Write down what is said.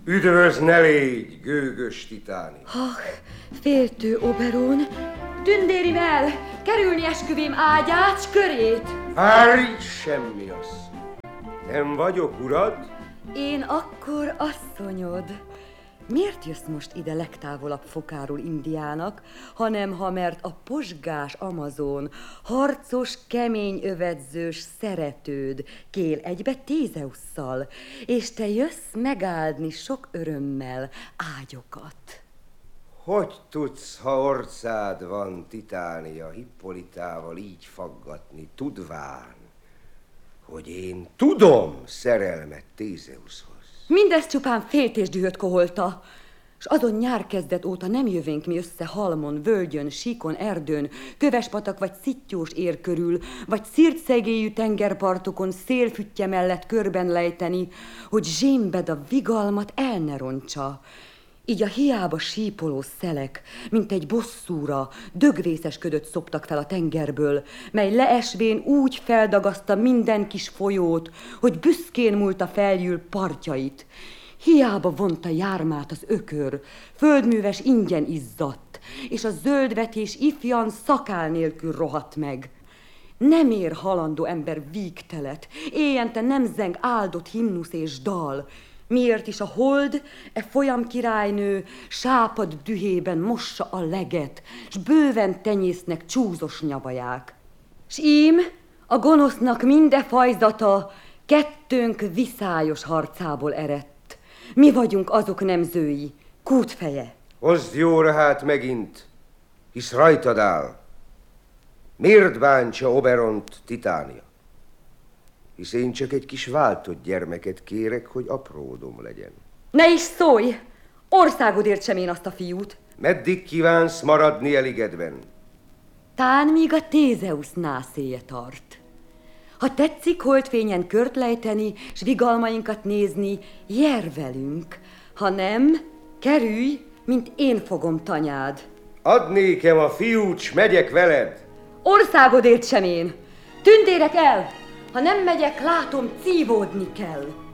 Üdvöz ne légy, gőgös Titánia! Féltő Oberon, tündérim el, kerülni esküvém ágyát s körét. Várj, semmi az. Nem vagyok urad? Én akkor asszonyod. Miért jössz most ide legtávolabb fokáról Indiának, hanem ha mert a posgás Amazon, harcos, kemény övedzős szeretőd kél egybe Tézeusszal, és te jössz megáldni sok örömmel ágyokat. Hogy tudsz, ha orcád van, Titánia, Hippolitával így faggatni, tudván, hogy én tudom szerelmet Tézeuszhoz? Mindez csupán féltésdühöt koholta, s azon nyár kezdet óta nem jövénk mi össze halmon, völgyön, síkon, erdőn, kövespatak vagy szittyós ér körül, vagy szirtszegélyű tengerpartokon szélfüttye mellett körben lejteni, hogy zsémbed a vigalmat el ne roncsa. Így a hiába sípoló szelek, mint egy bosszúra, dögvészes ködöt szoptak fel a tengerből, mely leesvén úgy feldagaszta minden kis folyót, hogy büszkén múlta feljül partjait. Hiába vonta jármát az ökör, földműves ingyen izzadt, és a zöldvetés ifjan szakál nélkül rohadt meg. Nem ér halandó ember vígtelet, éjjente nem zeng áldott himnusz és dal. Miért is a hold, folyam királynő sápad dühében mossa a leget, s bőven tenyésznek csúzos nyavaják. S ím a gonosznak minde fajzata kettőnk viszályos harcából eredt. Mi vagyunk azok nemzői, kútfeje. Hozd jóra hát megint, hisz rajtad áll. Miért bántsa Oberont Titánia? Hisz én csak egy kis váltott gyermeket kérek, hogy apródom legyen. Ne is szólj! Országodért sem én azt a fiút. Meddig kívánsz maradni Eligedben? Tán míg a Tézeusz nászéje tart. Ha tetszik holdfényen kört lejteni, s vigalmainkat nézni, jár velünk. Ha nem, kerülj, mint én fogom tanyád. Add nékem a fiút, s megyek veled. Országodért sem én. Tündérek el! Ha nem megyek, látom, cívódni kell.